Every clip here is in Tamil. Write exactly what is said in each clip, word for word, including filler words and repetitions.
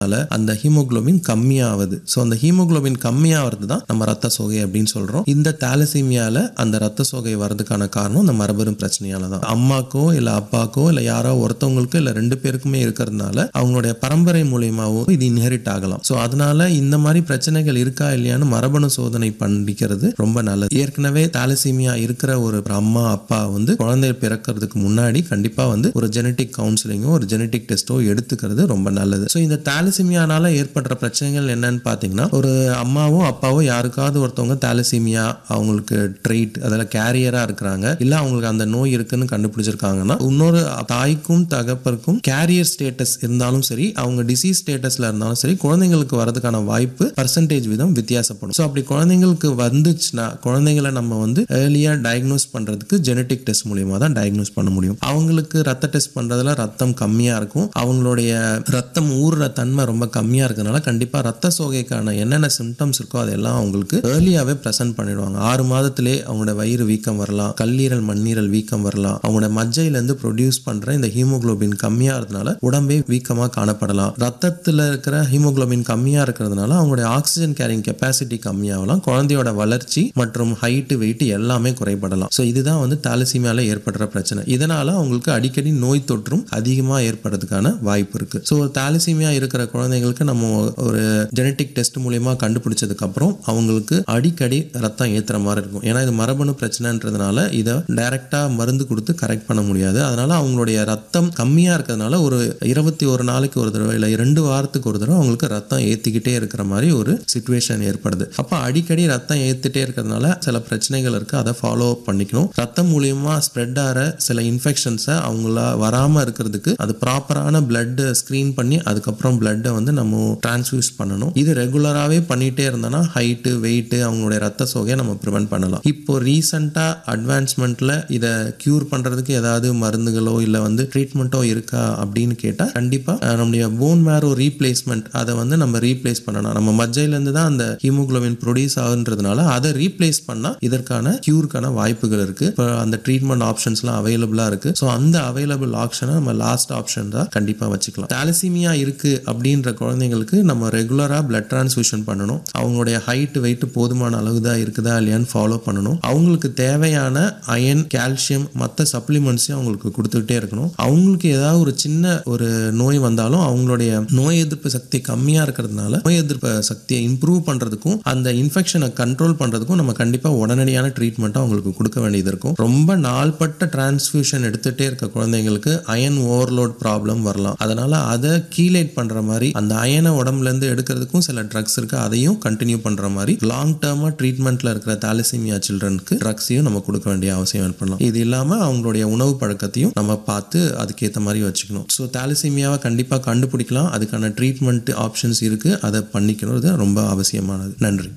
அந்த ஹீமோகுளோபின் கம்மியாகுது. ஸோ அந்த ஹீமோகுளோபின் கம்மியாகிறது தான் நம்ம ரத்த சோகை அப்படின்னு சொல்றோம். இந்த தாலசீமியால அந்த ரத்த சோகை வர்றதுக்கான காரணம் இந்த மரபணு பிரச்சனையால தான். அம்மாக்கோ இல்ல அப்பாக்கோ இல்ல யாரோ ஒருத்தவங்களுக்கு இல்ல ரெண்டு பேருக்குமே இருக்கிறதுனால அவங்களுடைய பரம்பரை மூலியமாவோ இது இன்ஹெரிட் ஆகலாம். ஸோ அதனால இந்த மாதிரி பிரச்சனைகள் இருக்கா இல்லையான்னு மரபணு சோதனை பண்ணிக்கிறது ரொம்ப நல்லது. ஏற்கனவே தாலசீமியா இருக்கிற ஒரு அம்மா அப்பா வந்து குழந்தை பிறக்கிறதுக்கு முன்னாடி கண்டிப்பா வந்து ஒரு ஜெனட்டிக் கவுன்சிலிங்கோ ஒரு ஜெனட்டிக் டெஸ்டோ எடுத்துக்கிறது ரொம்ப நல்லது. ஸோ இந்த தாலசீமியானால ஏற்படுற பிரச்சனைகள் என்னன்னு பாத்தீங்கன்னா, ஒரு அம்மாவோ அப்பாவோ யாருக்காவது ஒருத்தவங்க தாலசீமியா அவங்களுக்கு ட்ரெயிட் அதில் கேரியரா இருக்கிறாங்க இல்ல அவங்களுக்கு அந்த நோய் இருக்குன்னு கண்டுபிடிச்சிருக்காங்கன்னா இன்னொரு தாய்க்கும் தகப்பருக்கும் கேரியர் ஸ்டேட்டஸ் இருந்தாலும் சரி அவங்க டிசீஸ் ஸ்டேட்டஸ்ல இருந்தாலும் சரி குழந்தைங்களுக்கு வரதுக்கான வாய்ப்பு பர்சன்டேஜ் வீதம் வித்தியாசப்படும். ஸோ அப்படி குழந்தைங்களுக்கு வந்துச்சுன்னா குழந்தைங்களை நம்ம வந்து ஏர்லியா டயக்னோஸ் பண்றதுக்கு ஜெனட்டிக் டெஸ்ட் மூலியமா தான் டயக்னோஸ் பண்ண முடியும். அவங்களுக்கு ரத்த டெஸ்ட் பண்றதுல ரத்தம் கம்மியா இருக்கும், அவங்களுடைய ரத்தம் ஊறுற தன்மை ரொம்ப கம்மியா இருக்கனால கண்டிப்பா ரத்த சோகைக்கான என்னென்ன சிம்டம்ஸ் இருக்கோ அதெல்லாம் அவங்களுக்கு ஏர்லியாவே பிரசன்ட் பண்ணிடுவாங்க. ஆறு மாதத்திலே அவங்களோட வயிறு வீக்கம் வரலாம், கல்லீரல் மண்ணீரல் வீக்கம் வரலாம், அவங்களோட மஜ்ஜையில இருந்து ப்ரொடியூஸ் பண்ற இந்த ஹீமோகுளோபின் கம்மியா இருக்கிறதுனால உடம்பே வீக்கமா காணப்படலாம். ரத்தத்துல இருக்கிற ஹீமோகுளோபின் கம்மியா இருக்கிறதுனால அவங்களுடைய ஆக்சிஜன் கேரிங் கெப்பாசிட்டி கம்மியாகலாம், குழந்தையோட வளர்ச்சி மற்றும் ஹைட் வெயிட் எல்லாமே குறைபடலாம். ஸோ இதுதான் வந்து தாலசீமியால ஏற்படுற பிரச்சனை. இதனால அவங்களுக்கு அடிக்கடி நோய் தொற்றும் அதிகமா ஏற்படுறதுக்கான வாய்ப்பு இருக்கு. ஸோ தாலசீமியா இருக்கிற குழந்தைங்களுக்கு நம்ம ஒரு ஜெனட்டிக் டெஸ்ட் மூலியமா கண்டுபிடிச்சதுக்கு அப்புறம் அவங்களுக்கு அடிக்கடி ரத்தம் ஏத்துற மாதிரி இருக்கும். ஏன்னா இது மரபணு பிரச்சனைன்றதுனால இதை டைரக்டா மருந்து கொடுத்து கரெக்ட் பண்ண முடியாது. அதனால அவங்களுடைய ரத்தம் கம்மியா இருக்கிறதுனால ஒரு இருபத்தி ஒரு நாளைக்கு ஒரு தடவை இல்ல ரெண்டு வாரத்துக்கு ஒரு தடவை அவங்களுக்கு ரத்தம் ஏத்திக்கிட்டே இருக்கிற மாதிரி ஒரு சிச்சுவேஷன் ஏற்படுது. அப்ப அடிக்கடி ரத்தம் ஏத்துட்டே இருக்கிறதுனால சில பிரச்சனைகள் இருக்கு, அதை ஃபாலோ பண்ணிக்கணும். ரத்தம் மூலியமா ஸ்ப்ரெட் ஆகிற சில இன்ஃபெக்ஷன்ஸை அவங்கள வராம இருக்கிறதுக்கு அது ப்ராப்பரான பிளட் ஸ்கிரீன் பண்ணி அதுக்கப்புறம் பிளட்டை வந்து நம்ம டிரான்ஸ்ஃபியூஸ் பண்ணணும். இது ரெகுலராகவே பண்ணிட்டே இருந்தோம்னா ஹைட்டு வெயிட் அவங்களுடைய ரத்த சோகையை நம்ம ப்ரிவென்ட் பண்ணலாம். இப்போ ரீசெண்டா அட்வான்ஸ்மெண்ட்ல இதை கியூர் பண்றதுக்கு ஏதாவது மருந்துகளோ இல்ல வந்து ட்ரீட்மெண்ட்டோ இருக்கா அப்படின்னு கேட்டா கண்டிப்பா நம்முடைய போன் மேரோ ரீப்ளேஸ்மெண்ட் அதை வந்து நம்ம ரீப்ளேஸ் பண்ணணும். நம்ம மஜ்ஜையில இருந்து தான் அந்த ஹீமோகுளோபின் ப்ரொடியூஸ் ஆகுன்றதுனால அதை ரீப்ளேஸ் பண்ணா இதற்கான கியூருக்கான வாய்ப்புகள் இருக்கு. இப்போ அந்த ட்ரீட்மெண்ட் ஆப்ஷன்ஸ்லாம் அவைலபிளா இருக்கு. ஸோ அந்த அவைலபிள் ஆப்ஷனை நம்ம லாஸ்ட் ஆப்ஷன் தான் கண்டிப்பா வச்சுக்கலாம். தாலசீமியா இருக்கு அப்படின்ற குழந்தைங்களுக்கு நம்ம ரெகுலரா பிளட் டிரான்ஸ்ஃபியூஷன் பண்ணணும். அவங்களுடைய ஹைட் வெயிட் போதுமான அளவு தான் இருக்குதா இல்லையான்னு ஃபாலோ பண்ணணும். அவங்களுக்கு தேவையான அயன் கால்சியம் மற்ற சப்ளிமெண்ட்ஸையும் அவங்களுக்கு கொடுத்துக்கிட்டே இருக்கணும். அவங்களுக்கு ஏதாவது ஒரு சின்ன ஒரு நோய் வந்தாலும் அவங்களுடைய நோய் எதிர்ப்பு சக்தி கம்மியா இருக்கிறதுனால நோய் எதிர்ப்பு சக்தியை இம்ப்ரூவ் பண்றதுக்கும் அந்த இன்ஃபெக்ஷனை கண்ட்ரோல் பண்றதுக்கும் நம்ம கண்டிப்பா உடனடியான ட்ரீட்மெண்ட் அவங்களுக்கு கொடுக்க வேண்டியது இருக்கும். ரொம்ப நாள்பட்ட டிரான்ஸ்ஃபியூஷன் எடுத்துட்டே இருக்க குழந்தைங்களுக்கு அயன் ஓவர்லோட் ப்ராப்ளம் வரலாம். அதனால அதை கீலேட் பண்ற மாதிரி அந்த அயனை உடம்புல இருந்து எடுக்கிறதுக்கும் சில ட்ரக்ஸ் இருக்கு, அதையும் கண்டினியூ பண்ற மாதிரி லாங் டேர்மா ட்ரீட்மெண்ட்ல இருக்கிற தாலசீமியா சில்ட்ரனுக்கு ட்ரக்ஸையும் நம்ம கொடுக்க வேண்டிய அவசியம் ஏற்படலாம். இது இல்லாம அவங்களுடைய உணவு பழக்கத்தையும் நம்ம பார்த்து அதுக்கேற்ற மாதிரி வச்சுக்கணும். ஸோ தாலசீமியாவை கண்டிப்பா கண்டுபிடிக்கலாம், அதுக்கான ட்ரீட்மெண்ட் ஆப்ஷன்ஸ் இருக்கு, அதை பண்ணிக்கிறது ரொம்ப அவசியமானது. நன்றி.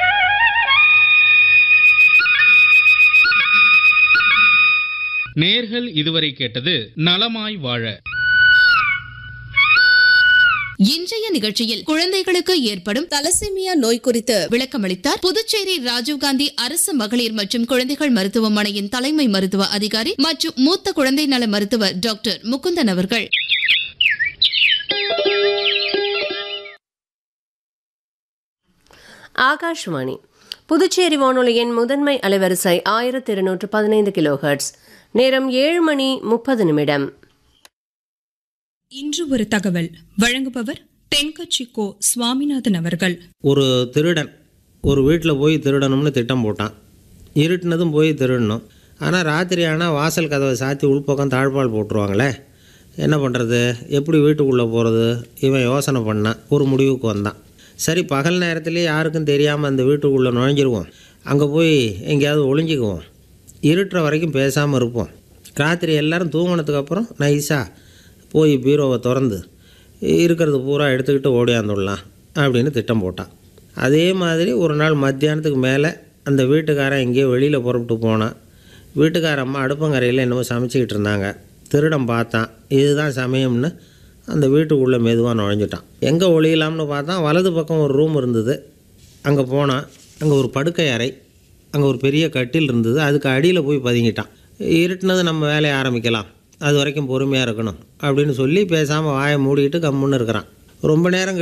நேர்கள் இதுவரை கேட்டது நலமாய் வாழ. இன்றைய நிகழ்ச்சியில் குழந்தைகளுக்கு ஏற்படும் தலசீமியா நோய் குறித்து விளக்கமளித்தார் புதுச்சேரி ராஜீவ்காந்தி அரசு மகளிர் மற்றும் குழந்தைகள் மருத்துவமனையின் தலைமை மருத்துவ அதிகாரி மற்றும் மூத்த குழந்தை நல மருத்துவர் டாக்டர் முகுந்தன் அவர்கள். ஆகாஷ்வாணி புதுச்சேரி வானொலியின் முதன்மை அலைவரிசை ஆயிரத்தி இருநூற்று பதினைந்து கிலோ ஹெர்ட்ஸ். நேரம் ஏழு மணி முப்பது நிமிடம். இன்று ஒரு தகவல் வழங்குபவர் தென்கட்சி கோ சுவாமிநாதன் அவர்கள். ஒரு திருடன் ஒரு வீட்டில் போய் திருடணும்னு திட்டம் போட்டான். இருட்டினதும் போய் திருடணும். ஆனால் ராத்திரி ஆனால் வாசல் கதவை சாத்தி உள்பக்கம் தாழ்பால் போட்டுருவாங்களே, என்ன பண்ணுறது, எப்படி வீட்டுக்குள்ளே போகிறது, இவன் யோசனை பண்ணான். ஒரு முடிவுக்கு வந்தான். சரி, பகல் நேரத்துலேயே யாருக்கும் தெரியாமல் அந்த வீட்டுக்குள்ளே நுழைஞ்சிருவோம், அங்கே போய் எங்கேயாவது ஒளிஞ்சிக்குவோம், இருட்டுற வரைக்கும் பேசாமல் இருப்போம். ராத்திரி எல்லோரும் தூங்கினதுக்கப்புறம் நைஸாக போய் பீரோவை திறந்து இருக்கிறது பூரா எடுத்துக்கிட்டு ஓடியாந்துடலாம் அப்படின்னு திட்டம் போட்டான். அதே மாதிரி ஒரு நாள் மத்தியானத்துக்கு மேலே அந்த வீட்டுக்காரன் எங்கேயோ வெளியில் புறப்பட்டு போனான். வீட்டுக்கார அம்மா அடுப்பங்கரையில் என்னமோ சமைச்சிக்கிட்டு இருந்தாங்க. திருடன் பார்த்தான், இதுதான் சமயம்னு அந்த வீட்டுக்குள்ளே மெதுவாக நுழைஞ்சிட்டான். எங்கே ஒளியலாம்னு பார்த்தான். வலது பக்கம் ஒரு ரூம் இருந்தது. அங்கே போனான். அங்கே ஒரு படுக்கை அறை, அங்கே ஒரு பெரிய கட்டில் இருந்தது. அதுக்கு அடியில் போய் பதுங்கிட்டான். இருட்டுனது நம்ம வேலையை ஆரம்பிக்கலாம், அது வரைக்கும் பொறுமையாக இருக்கணும் அப்படின்னு சொல்லி பேசாமல் வாயை மூடிக்கிட்டு கம்முன்னு இருக்கிறான். ரொம்ப நேரம்